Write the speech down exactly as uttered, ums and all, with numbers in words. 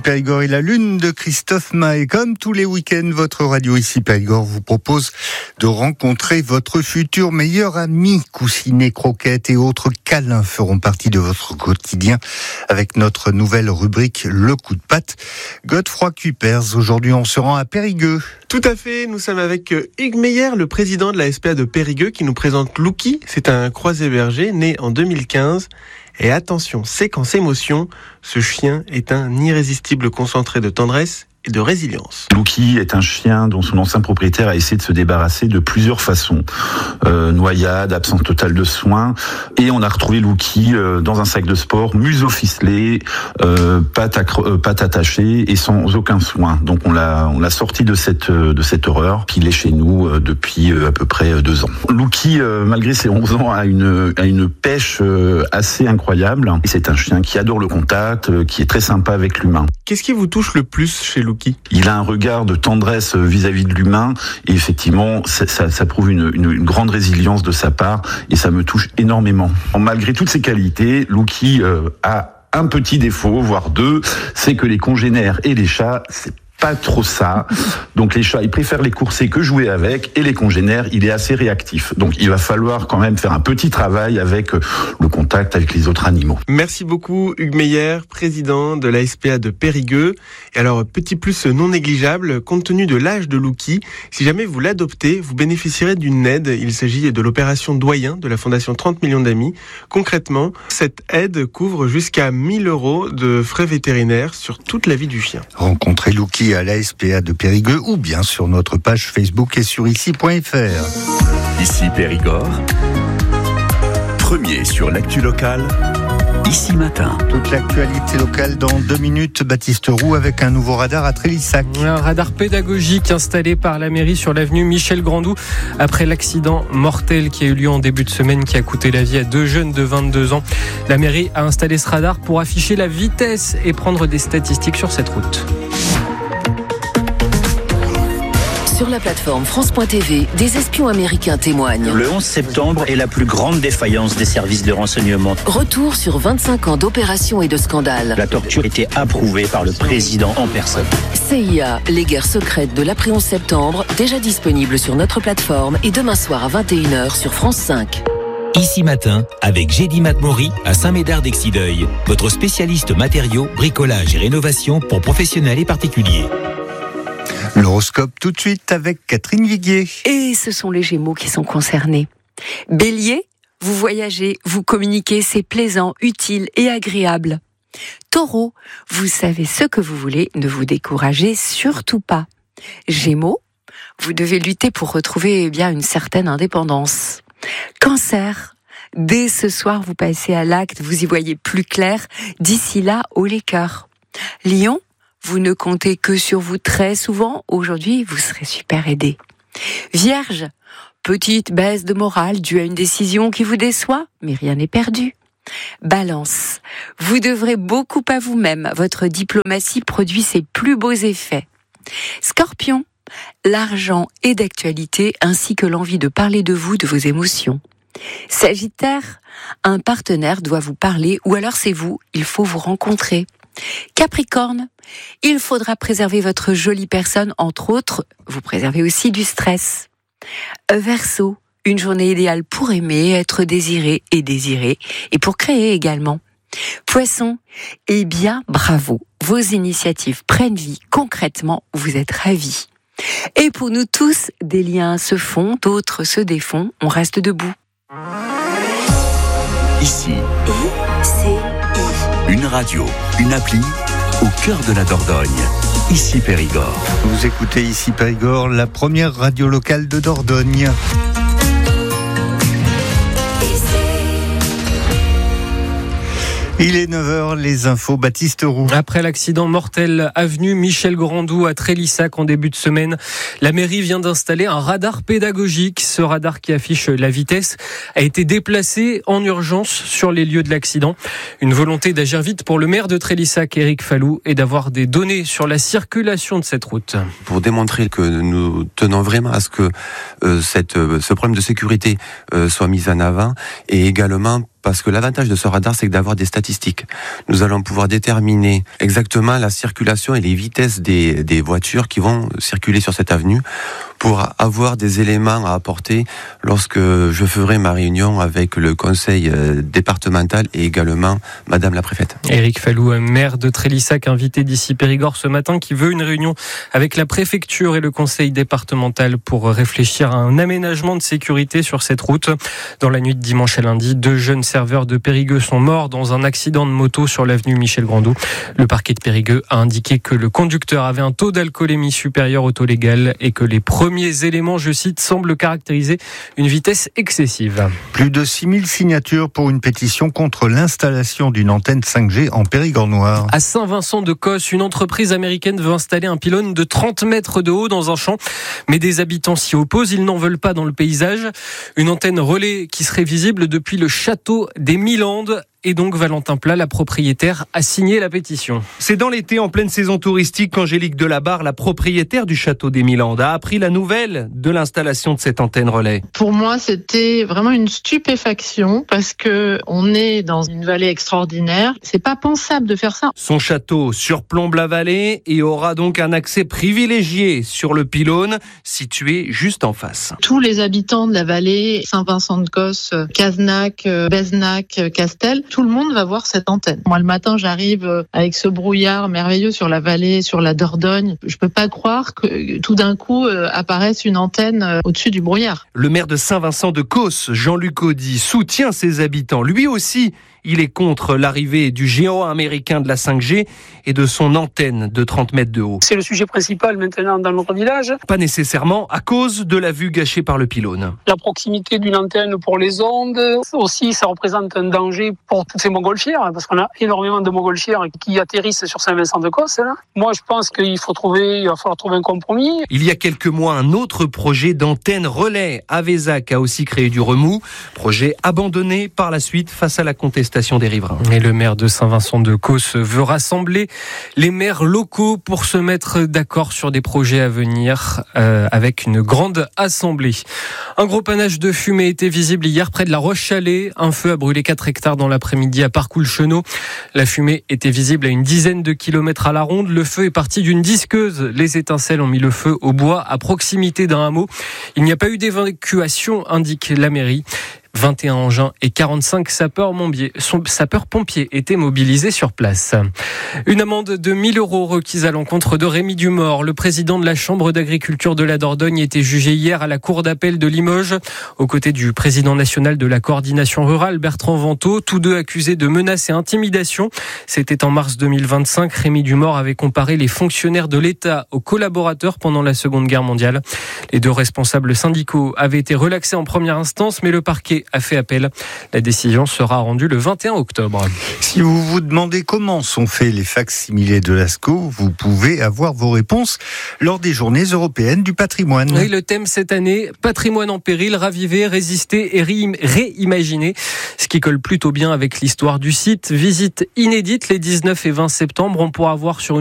Périgord et la lune de Christophe Maé. Comme tous les week-ends, votre radio Ici Périgord vous propose de rencontrer votre futur meilleur ami. Coussinets, croquettes et autres câlins feront partie de votre quotidien avec notre nouvelle rubrique Le coup de patte. Godefroy Cupers, aujourd'hui on se rend à Périgueux. Tout à fait, nous sommes avec Hugues Meyer, le président de la S P A de Périgueux, qui nous présente Louki. C'est un croisé-berger né en deux mille quinze. Et attention, séquence émotion, ce chien est un irrésistible concentré de tendresse et de résilience. Louki est un chien dont son ancien propriétaire a essayé de se débarrasser de plusieurs façons. Euh, noyade, absence totale de soins. Et on a retrouvé Louki euh, dans un sac de sport, museau ficelé, euh, pattes, accro- euh, pattes attachées et sans aucun soin. Donc on l'a, on l'a sorti de cette, de cette horreur. Puis il est chez nous euh, depuis euh, à peu près deux ans. Louki, euh, malgré ses onze ans, a une, a une pêche euh, assez incroyable. Et c'est un chien qui adore le contact, euh, qui est très sympa avec l'humain. Qu'est-ce qui vous touche le plus chez Louki ? Il a un regard de tendresse vis-à-vis de l'humain et effectivement, ça, ça, ça prouve une, une, une grande résilience de sa part et ça me touche énormément. Malgré toutes ses qualités, Louki euh, a un petit défaut, voire deux, c'est que les congénères et les chats, c'est pas trop ça. Donc les chats, ils préfèrent les courser que jouer avec, et les congénères, il est assez réactif. Donc il va falloir quand même faire un petit travail avec le contact avec les autres animaux. Merci beaucoup Hugues Meyer, président de la S P A de Périgueux. Et alors, petit plus non négligeable, compte tenu de l'âge de Louki, si jamais vous l'adoptez, vous bénéficierez d'une aide. Il s'agit de l'opération Doyen de la Fondation trente millions d'amis. Concrètement, cette aide couvre jusqu'à mille euros de frais vétérinaires sur toute la vie du chien. Rencontrez Louki à la S P A de Périgueux ou bien sur notre page Facebook et sur ici point f r. Ici Périgord, premier sur l'actu locale, Ici Matin. Toute l'actualité locale dans deux minutes, Baptiste Roux avec un nouveau radar à Trélissac. Un radar pédagogique installé par la mairie sur l'avenue Michel Grandou après l'accident mortel qui a eu lieu en début de semaine qui a coûté la vie à deux jeunes de vingt-deux ans. La mairie a installé ce radar pour afficher la vitesse et prendre des statistiques sur cette route. Sur la plateforme France point T V, des espions américains témoignent. Le onze septembre est la plus grande défaillance des services de renseignement. Retour sur vingt-cinq ans d'opérations et de scandales. La torture était approuvée par le président en personne. C I A, les guerres secrètes de l'après onze septembre, déjà disponible sur notre plateforme et demain soir à vingt et une heures sur France cinq. Ici Matin, avec Gédy Matmori à Saint-Médard-d'Exideuil, votre spécialiste matériaux, bricolage et rénovation pour professionnels et particuliers. L'horoscope tout de suite avec Catherine Viguier. Et ce sont les Gémeaux qui sont concernés. Bélier, vous voyagez, vous communiquez, c'est plaisant, utile et agréable. Taureau, vous savez ce que vous voulez, ne vous découragez surtout pas. Gémeaux, vous devez lutter pour retrouver eh bien une certaine indépendance. Cancer, dès ce soir vous passez à l'acte, vous y voyez plus clair, d'ici là, haut les cœurs. Lion, vous ne comptez que sur vous très souvent. Aujourd'hui, vous serez super aidé. Vierge, petite baisse de morale due à une décision qui vous déçoit, mais rien n'est perdu. Balance, vous devrez beaucoup à vous-même. Votre diplomatie produit ses plus beaux effets. Scorpion, l'argent est d'actualité ainsi que l'envie de parler de vous, de vos émotions. Sagittaire, un partenaire doit vous parler ou alors c'est vous, il faut vous rencontrer. Capricorne, il faudra préserver votre jolie personne, entre autres, vous préservez aussi du stress. Verseau, une journée idéale pour aimer, être désiré et désiré, et pour créer également. Poisson, eh bien, bravo, vos initiatives prennent vie, concrètement, vous êtes ravis. Et pour nous tous, des liens se font, d'autres se défont, on reste debout. Ici, Et c'est une radio, une appli au cœur de la Dordogne. Ici Périgord. Vous écoutez Ici Périgord, la première radio locale de Dordogne. Il est neuf heures, les infos, Baptiste Roux. Après l'accident mortel avenue Michel Grandou à Trélissac en début de semaine, la mairie vient d'installer un radar pédagogique. Ce radar qui affiche la vitesse a été déplacé en urgence sur les lieux de l'accident. Une volonté d'agir vite pour le maire de Trélissac, Éric Fallou, et d'avoir des données sur la circulation de cette route. Pour démontrer que nous tenons vraiment à ce que euh, cette, euh, ce problème de sécurité euh, soit mis en avant, et également parce que l'avantage de ce radar, c'est que d'avoir des statistiques. Nous allons pouvoir déterminer exactement la circulation et les vitesses des, des voitures qui vont circuler sur cette avenue pour avoir des éléments à apporter lorsque je ferai ma réunion avec le conseil départemental et également Madame la préfète. Éric Fallou, maire de Trélissac, invité d'ici Périgord ce matin, qui veut une réunion avec la préfecture et le conseil départemental pour réfléchir à un aménagement de sécurité sur cette route. Dans la nuit de dimanche à lundi, deux jeunes serveurs de Périgueux sont morts dans un accident de moto sur l'avenue Michel Grandou. Le parquet de Périgueux a indiqué que le conducteur avait un taux d'alcoolémie supérieur au taux légal et que les premiers éléments, je cite, semblent caractériser une vitesse excessive. Plus de six mille signatures pour une pétition contre l'installation d'une antenne cinq G en Périgord noir. À Saint-Vincent-de-Cosse, une entreprise américaine veut installer un pylône de trente mètres de haut dans un champ, mais des habitants s'y opposent, ils n'en veulent pas dans le paysage. Une antenne relais qui serait visible depuis le château des Milandes. Et donc Valentin Plat, la propriétaire, a signé la pétition. C'est dans l'été, en pleine saison touristique, qu'Angélique Delabarre, la propriétaire du château des Milandes, a appris la nouvelle de l'installation de cette antenne relais. Pour moi, c'était vraiment une stupéfaction parce que on est dans une vallée extraordinaire. C'est pas pensable de faire ça. Son château surplombe la vallée et aura donc un accès privilégié sur le pylône situé juste en face. Tous les habitants de la vallée, Saint-Vincent-de-Cosse, Cazenac, Bezenac, Castel, tout le monde va voir cette antenne. Moi, le matin, j'arrive avec ce brouillard merveilleux sur la vallée, sur la Dordogne. Je peux pas croire que tout d'un coup euh, apparaisse une antenne euh, au-dessus du brouillard. Le maire de Saint-Vincent-de-Cosse, Jean-Luc Audy, soutient ses habitants. Lui aussi, il est contre l'arrivée du géant américain de la cinq G et de son antenne de trente mètres de haut. C'est le sujet principal maintenant dans notre village. Pas nécessairement à cause de la vue gâchée par le pylône. La proximité d'une antenne pour les ondes, aussi ça représente un danger pour toutes ces montgolfières, parce qu'on a énormément de montgolfières qui atterrissent sur Saint-Vincent-de-Cosse. Là. Moi je pense qu'il faut trouver, il va falloir trouver un compromis. Il y a quelques mois, un autre projet d'antenne relais à Vézac a aussi créé du remous. Projet abandonné par la suite face à la contestation des riverains. Et le maire de Saint-Vincent-de-Cosse veut rassembler les maires locaux pour se mettre d'accord sur des projets à venir euh, avec une grande assemblée. Un gros panache de fumée était visible hier près de la Roche-Chalais. Un feu a brûlé quatre hectares dans l'après-midi à Parcoul-Chenot. La fumée était visible à une dizaine de kilomètres à la ronde. Le feu est parti d'une disqueuse. Les étincelles ont mis le feu au bois à proximité d'un hameau. Il n'y a pas eu d'évacuation, indique la mairie. vingt et un engins et quarante-cinq sapeurs-pompiers étaient mobilisés sur place. Une amende de mille euros requise à l'encontre de Rémi Dumort. Le président de la Chambre d'agriculture de la Dordogne était jugé hier à la cour d'appel de Limoges, aux côtés du président national de la coordination rurale, Bertrand Vantaux, tous deux accusés de menaces et intimidation. C'était en mars deux mille vingt-cinq. Rémi Dumort avait comparé les fonctionnaires de l'État aux collaborateurs pendant la Seconde Guerre mondiale. Les deux responsables syndicaux avaient été relaxés en première instance, mais le parquet a fait appel. La décision sera rendue le vingt et un octobre. Si vous vous demandez comment sont faits les facsimilés de Lascaux, vous pouvez avoir vos réponses lors des Journées européennes du patrimoine. Oui, le thème cette année, patrimoine en péril, raviver, résister et réimaginer. Ce qui colle plutôt bien avec l'histoire du site. Visite inédite les dix-neuf et vingt septembre. On pourra voir sur une